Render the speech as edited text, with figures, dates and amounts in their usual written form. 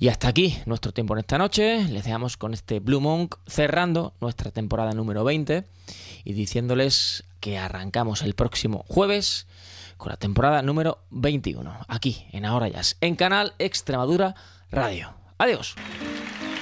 Y hasta aquí nuestro tiempo en esta noche. Les dejamos con este Blue Monk cerrando nuestra temporada número 20 y diciéndoles que arrancamos el próximo jueves con la temporada número 21, aquí en Ahora Jazz, en Canal Extremadura Radio. Adiós.